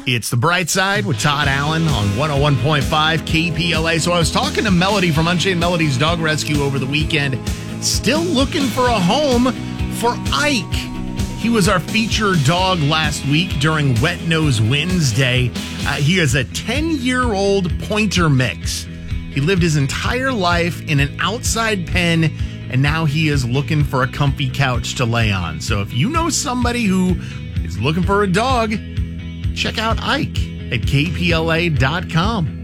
It's The Bright Side with Todd Allen on 101.5 KPLA. So I was talking to Melody from Unchained Melody's Dog Rescue over the weekend. Still looking for a home for Ike. He was our featured dog last week during Wet Nose Wednesday. He is a 10-year-old pointer mix. He lived his entire life in an outside pen, and now he is looking for a comfy couch to lay on. So if you know somebody who is looking for a dog, check out Ike at kpla.com.